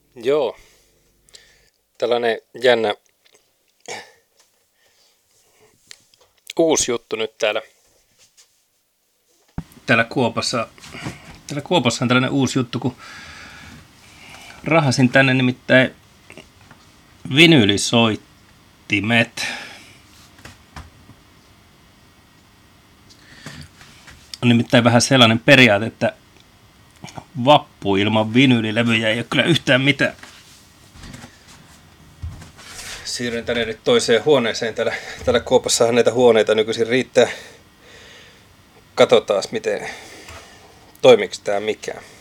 Joo, tällainen jännä uusi juttu nyt täällä Kuopassa. Täällä Kuopassa on tällainen uusi juttu, kun rahasin tänne nimittäin vinyylisoittimet. On nimittäin vähän sellainen periaate, että vappu ilman vinyylilevyjä ei ole kyllä yhtään mitään. Siirryn tänne nyt toiseen huoneeseen. Täällä Kuopassahan näitä huoneita nykyisin riittää. Katsotaan miten toimiks tää mikään.